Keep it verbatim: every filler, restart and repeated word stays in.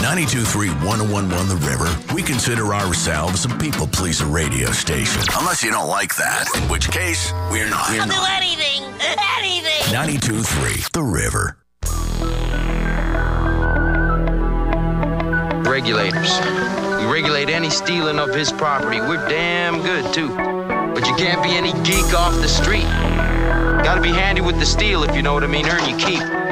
ninety-two point three, one oh one point one The River. We consider ourselves a people-pleaser radio station. Unless you don't like that, in which case, we're not. I'll do anything, anything. ninety-two point three The River. Regulators. We regulate any stealing of his property. We're damn good, too. But you can't be any geek off the street. Gotta be handy with the steel, if you know what I mean. Earn your keep.